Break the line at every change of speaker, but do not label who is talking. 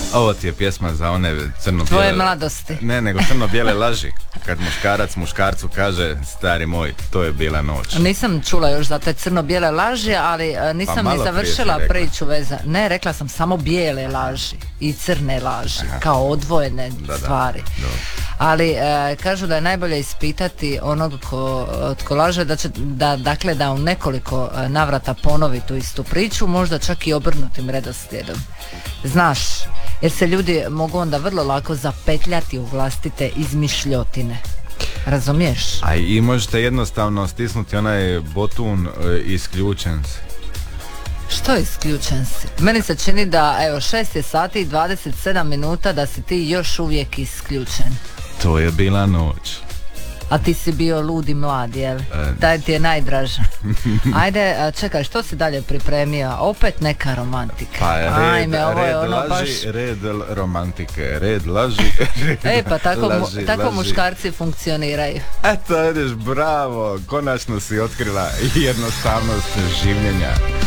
Ovo ti je pjesma za one crno-bijele...
Tvoje mladosti.
Ne, nego crno-bijele laži. Kad muškarac muškarcu kaže, stari moj, to je bila noć.
Nisam čula još za te crno-bijele laži, ali nisam ni završila priču veza. Ne, rekla sam samo bijele laži i crne laži, kao odvojene stvari. Ali kažu da je najbolje ispitati onog tko laže, da u nekoliko navrata ponovi tu istu priču, možda čak i obrnutim redoslijedom. Znaš, jer se ljudi mogu onda vrlo lako zapetljati u vlastite izmišljotine. Razumiješ?
A i možete jednostavno stisnuti onaj botun isključen si.
Što isključen si? Meni se čini da, evo, 6 je sati i 27 minuta da si ti još uvijek isključen.
To je bila noć.
A ti si bio ludi mlad, jel? Daj ti je najdraža. Ajde, čekaj, što si dalje pripremio? Opet neka romantika.
Pa
Ajme, ovo je ono
laži,
baš...
red romantike, red laži, red
pa tako,
laži,
tako
laži.
Muškarci funkcioniraju.
Eto, vidiš, bravo, konačno si otkrila jednostavnost življenja.